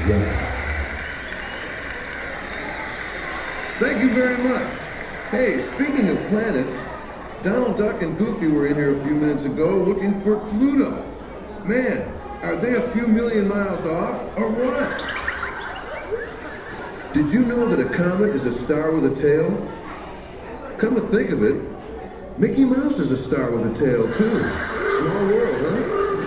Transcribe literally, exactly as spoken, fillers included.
Yeah. Thank you very much. Hey, speaking of planets, Donald Duck and Goofy were in here a few minutes ago looking for Pluto. Man, are they a few million miles off, or what? Did you know that a comet is a star with a tail? Come to think of it, Mickey Mouse is a star with a tail, too. Small world, huh?